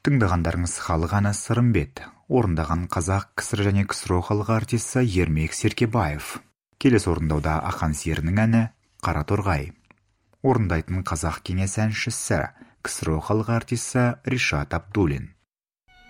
Тыңдағандарыңыз халық әні Сырымбет. Орындаған қазақ, КСР және КСРО халық артисі Ермек Серкебаев. Келесі орындауда Ақан серінің әні Қараторғай. Орындайтын қазақ кеңес әншісі КСРО халық артисі Ришат Абдуллин.